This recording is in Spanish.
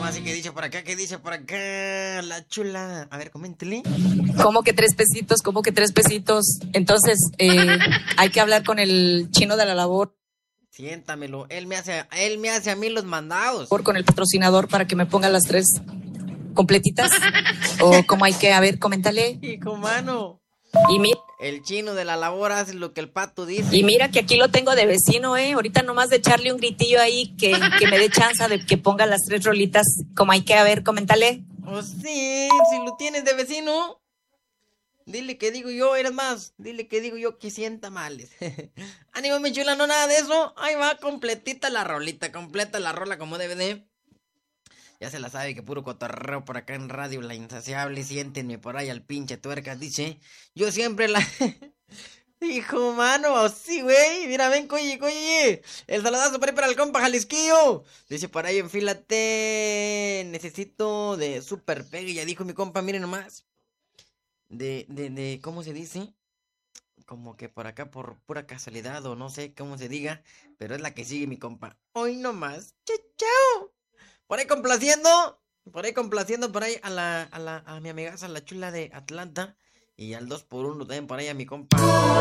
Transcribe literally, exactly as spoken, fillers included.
nomás, ¿y qué dice por acá? ¿Qué dice por acá? La chula. A ver, coméntele. ¿Cómo que tres pesitos? ¿Cómo que tres pesitos? Entonces, eh, hay que hablar con el chino de la labor. Siéntamelo. Él me hace, él me hace a mí los mandados. Con el patrocinador para que me ponga las tres completitas. O cómo hay que, a ver, coméntale. Hijo mano. Y mi... El chino de la labor hace lo que el pato dice. Y mira que aquí lo tengo de vecino, ¿eh? Ahorita nomás de echarle un gritillo ahí que, que me dé chance de que ponga las tres rolitas. Como hay que, a ver, coméntale. Oh, sí, si lo tienes de vecino. Dile que digo yo, eres más. Dile que digo yo que sienta males. Ánimo, mi chula, no nada de eso. Ahí va, completita la rolita, completa la rola como debe de. Ya se la sabe que puro cotorreo por acá en radio, la insaciable. Siéntenme por ahí al pinche tuerca, dice. Yo siempre la... Hijo, mano, sí, güey. Mira, ven, coye, coye. El saludazo por ahí para el compa Jalisquillo. Dice por ahí, enfílate. Necesito de super pegue. Ya dijo mi compa, miren nomás. De, de, de, ¿cómo se dice? Como que por acá por pura casualidad o no sé cómo se diga. Pero es la que sigue mi compa. Hoy nomás. Chao, chao. Por ahí complaciendo. Por ahí complaciendo por ahí a la, a la, a mi amiga, a la chula de Atlanta. Y al dos por uno también por ahí a mi compa.